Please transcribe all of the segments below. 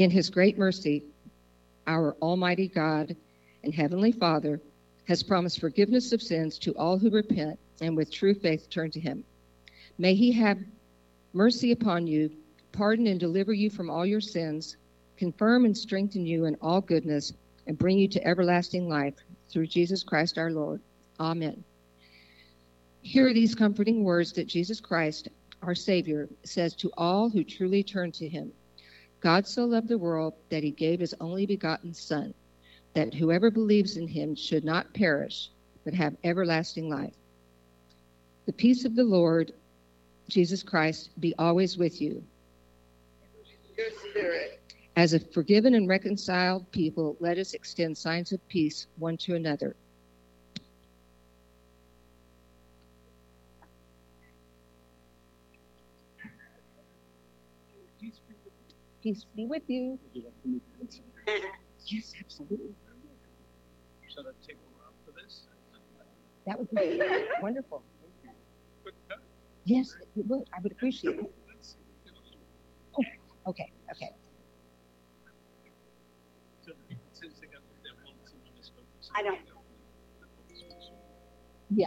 In his great mercy, our Almighty God and Heavenly Father has promised forgiveness of sins to all who repent and with true faith turn to him. May he have mercy upon you, pardon and deliver you from all your sins, confirm and strengthen you in all goodness, and bring you to everlasting life through Jesus Christ our Lord. Amen. Hear these comforting words that Jesus Christ, our Savior, says to all who truly turn to him. God so loved the world that he gave his only begotten Son, that whoever believes in him should not perish, but have everlasting life. The peace of the Lord Jesus Christ be always with you. Your spirit. As a forgiven and reconciled people, let us extend signs of peace one to another. Peace be with you. Yes, absolutely. Should I take over up for this? That would be wonderful. Quick cut? Yes, it would. I would appreciate it. Oh, okay. So the people, since they got their wallets in this focus. I don't. Yeah.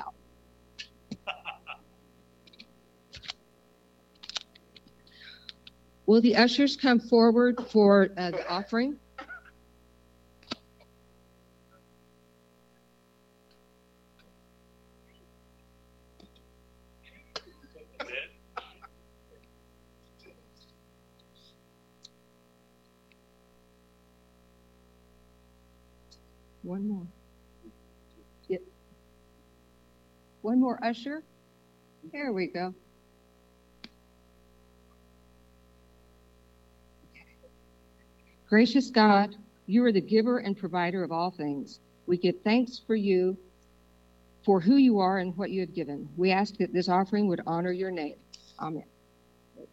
Will the ushers come forward for the offering? One more. Yep. One more usher. There we go. Gracious God, you are the giver and provider of all things. We give thanks for you, for who you are and what you have given. We ask that this offering would honor your name. Amen.